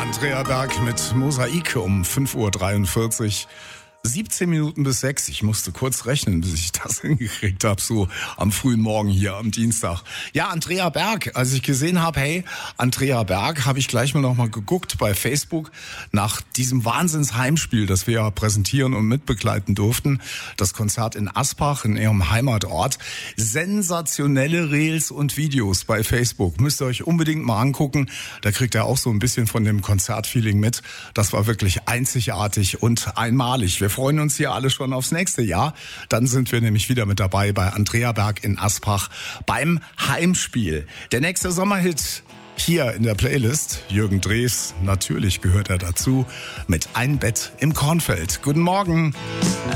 Andrea Berg mit Mosaik um 5.43 Uhr. 17 Minuten bis 6. Ich musste kurz rechnen, bis ich das hingekriegt habe, so am frühen Morgen hier am Dienstag. Ja, Andrea Berg. Als ich gesehen habe, hey, Andrea Berg, habe ich gleich mal nochmal geguckt bei Facebook nach diesem Wahnsinns-Heimspiel, das wir ja präsentieren und mitbegleiten durften. Das Konzert in Asbach, in ihrem Heimatort. Sensationelle Reels und Videos bei Facebook. Müsst ihr euch unbedingt mal angucken. Da kriegt ihr auch so ein bisschen von dem Konzertfeeling mit. Das war wirklich einzigartig und einmalig. Wir freuen uns hier alle schon aufs nächste Jahr. Dann sind wir nämlich wieder mit dabei bei Andrea Berg in Asbach beim Heimspiel. Der nächste Sommerhit hier in der Playlist. Jürgen Drees, natürlich gehört er dazu, mit Ein Bett im Kornfeld. Guten Morgen.